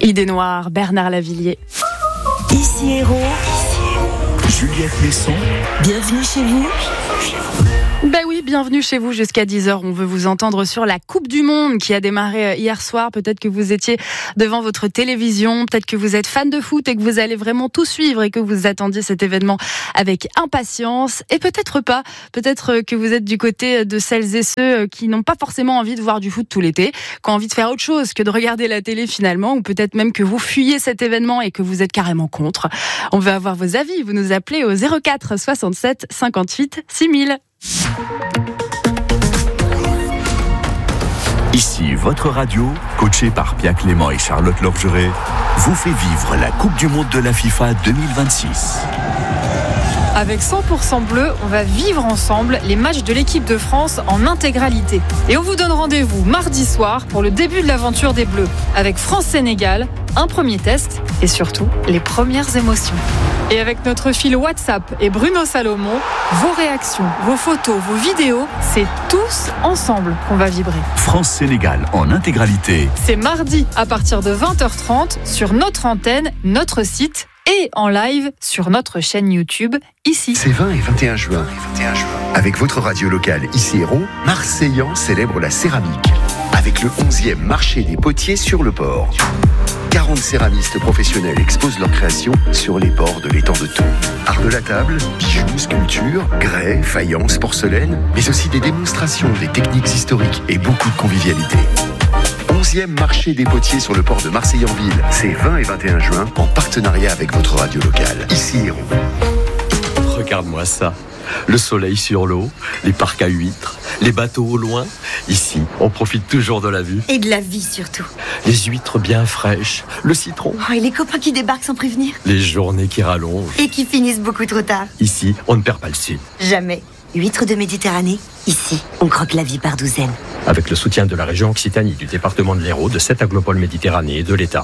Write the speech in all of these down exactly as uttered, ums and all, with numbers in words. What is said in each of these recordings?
Idée Noire, Bernard Lavilliers. Ici Héros, Juliette Lesson, bienvenue chez vous. Ben oui, bienvenue chez vous jusqu'à dix heures. On veut vous entendre sur la Coupe du Monde qui a démarré hier soir. Peut-être que vous étiez devant votre télévision, peut-être que vous êtes fan de foot et que vous allez vraiment tout suivre et que vous attendiez cet événement avec impatience. Et peut-être pas. Peut-être que vous êtes du côté de celles et ceux qui n'ont pas forcément envie de voir du foot tout l'été, qui ont envie de faire autre chose que de regarder la télé finalement, ou peut-être même que vous fuyez cet événement et que vous êtes carrément contre. On veut avoir vos avis. Vous nous appelez au zéro quatre soixante-sept cinquante-huit six mille. Ici votre radio, coachée par Pia Clément et Charlotte Lorgeret, vous fait vivre la Coupe du Monde de la FIFA deux mille vingt-six. Avec cent pour cent bleu, on va vivre ensemble les matchs de l'équipe de France en intégralité. Et on vous donne rendez-vous mardi soir pour le début de l'aventure des Bleus, avec France-Sénégal, un premier test et surtout les premières émotions. Et avec notre fil WhatsApp et Bruno Salomon, vos réactions, vos photos, vos vidéos, c'est tous ensemble qu'on va vibrer. France-Sénégal en intégralité. C'est mardi à partir de vingt heures trente sur notre antenne, notre site et en live sur notre chaîne YouTube, ici. Ces vingt et vingt et un juin, avec votre radio locale Ici Héros, Marseillan célèbre la céramique avec le onzième marché des potiers sur le port. quarante céramistes professionnels exposent leurs créations sur les bords de l'étang de Thon. Art de la table, bijoux, sculptures, grès, faïence, porcelaine, mais aussi des démonstrations des techniques historiques et beaucoup de convivialité. onzième marché des potiers sur le port de Marseille-en-Ville. C'est vingt et vingt et un juin en partenariat avec votre radio locale. Ici Héros. Regarde-moi ça. Le soleil sur l'eau, les parcs à huîtres, les bateaux au loin. Ici, on profite toujours de la vue. Et de la vie surtout. Les huîtres bien fraîches, le citron. Oh, et les copains qui débarquent sans prévenir. Les journées qui rallongent. Et qui finissent beaucoup trop tard. Ici, on ne perd pas le sud. Jamais. Huîtres de Méditerranée, ici, on croque la vie par douzaines. Avec le soutien de la région Occitanie, du département de l'Hérault, de sept aglopoles Méditerranée et de l'État.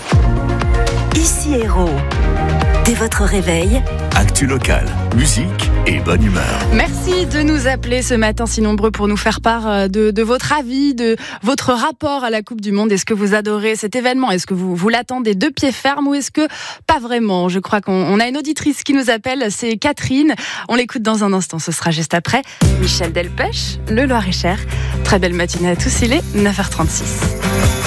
Ici Héros. Dès votre réveil, Actu locale, musique et bonne humeur. Merci de nous appeler ce matin si nombreux pour nous faire part de, de votre avis, de votre rapport à la Coupe du Monde. Est-ce que vous adorez cet événement? Est-ce que vous, vous l'attendez de pied ferme ou est-ce que pas vraiment? Je crois qu'on on a une auditrice qui nous appelle, c'est Catherine. On l'écoute dans un instant, ce sera juste après. Michel Delpech, le Loir-et-Cher. Très belle matinée à tous, il est neuf heures trente-six.